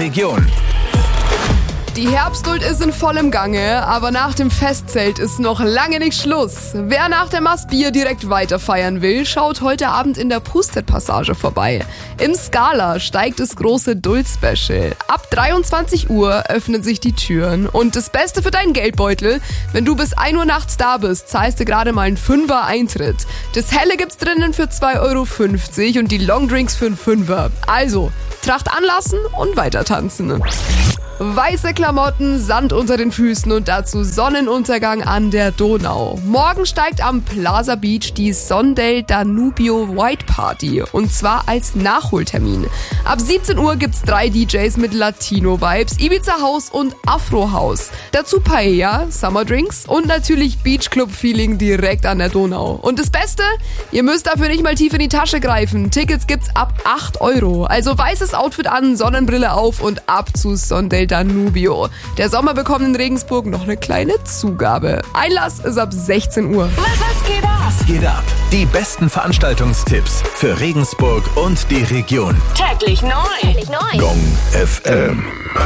Region. Die Herbstlust ist in vollem Gange, aber nach dem Festzelt ist noch lange nicht Schluss. Wer nach der Mast Bier direkt weiter feiern will, schaut heute Abend in der Pustet-Passage vorbei. Im Scala steigt das große Duld-Special. Ab 23 Uhr öffnen sich die Türen. Und das Beste für deinen Geldbeutel, wenn du bis 1 Uhr nachts da bist, zahlst du gerade mal einen 5er Eintritt. Das Helle gibt's drinnen für 2,50 € und die Longdrinks für einen 5er. Also, Tracht anlassen und weiter tanzen. Weiße Klamotten, Sand unter den Füßen und dazu Sonnenuntergang an der Donau. Morgen steigt am Plaza Beach die Sondel Danubio White Party und zwar als Nachholtermin. Ab 17 Uhr gibt's 3 DJs mit Latino-Vibes, Ibiza House und Afro House. Dazu Paella, Summer Drinks und natürlich Beachclub-Feeling direkt an der Donau. Und das Beste? Ihr müsst dafür nicht mal tief in die Tasche greifen. Tickets gibt's ab 8 €. Also weißes Outfit an, Sonnenbrille auf und ab zu Sondel Danubio. Der Sommer bekommt in Regensburg noch eine kleine Zugabe. Einlass ist ab 16 Uhr. Was geht ab? Was geht ab? Die besten Veranstaltungstipps für Regensburg und die Region. Täglich neu. Gong FM.